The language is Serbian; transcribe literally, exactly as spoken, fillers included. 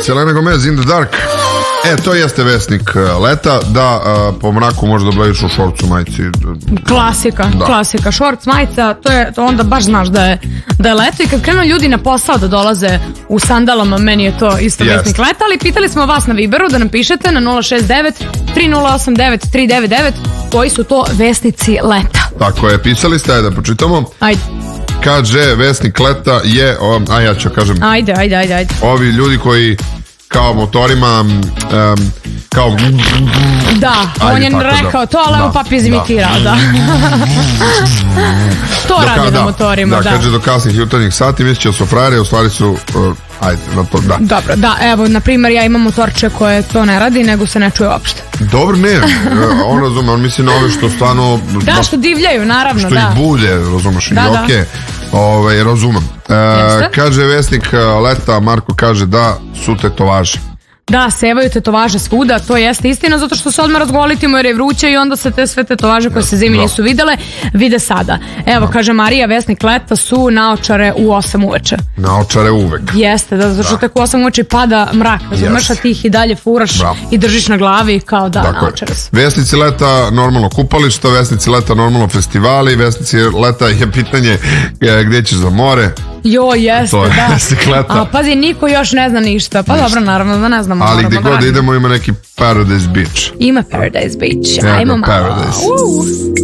Selena Gomez, In the Dark. E, to jeste vesnik leta, da uh, po mraku možda oblaviš u šorcu, majici. Klasika, da. klasika. Šorc, majica, to je, to onda baš znaš da je, da je leto. I kad krenu ljudi na posao da dolaze u sandalama, meni je to isto yes. vesnik leta. Ali pitali smo vas na Viberu da nam pišete na nula šest devet tri nula osam devet tri devet devet koji su to vesnici leta. Tako je, pisali ste, ajde da počitamo. Ajde. Kaže, vesnik leta je, o, a ja ću kažem. Ajde, ajde, ajde, ajde. Ovi ljudi koji kao motorima um, kao da, ajde, on je rekao da. to, ali evo papi izimitirao, da, da. To Doka, radi da, na motorima, da, da. Kaže do kasnih jutarnjih sati misli da su frajere, u stvari su uh, ajde, na to, da. Dobro, da, evo, na primjer, ja imam motorče koje to ne radi, nego se ne čuje uopšte. Dobro, ne, on razume, on misli na ove što stvarno da, što divljaju, naravno, što da. Što ih bulje, razumeš, da, i okej okay. Ove, razumem. E, kaže vesnik leta, Marko kaže da su tetovaže. Da, sevaju tetovaže svuda, to jeste istina, zato što se odmah razgolitimo jer je vruće i onda se te sve tetovaže koje se zimi nisu videle, vide sada. Evo, da. kaže Marija, vesnik leta su naočare u osam uveče. Naočare uvek. Jeste, da, zato što tek u osam uveče pada mrak, razumeš, a ti ih i dalje furaš Bravo. i držiš na glavi kao da dakle, naočare su. Vesnici leta normalno kupališta, vesnici leta normalno festivali, vesnici leta je pitanje gdje ćeš za more. Jo, jeste, to je da. vesnik leta. A pazi, niko još ne zna ništa. Pa ništa. Dobro, naravno da ne znamo. Ali gdje god da idemo ima neki Paradise Beach. Ima Paradise Beach. Ja, ajmo malo. Paradise. Uh.